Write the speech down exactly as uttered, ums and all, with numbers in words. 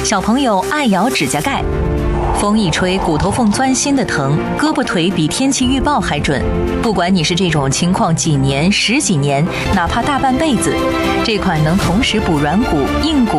小朋友爱咬指甲盖，风一吹骨头缝钻心的疼，胳膊腿比天气预报还准。不管你是这种情况几年、十几年，哪怕大半辈子，这款能同时补软骨、硬骨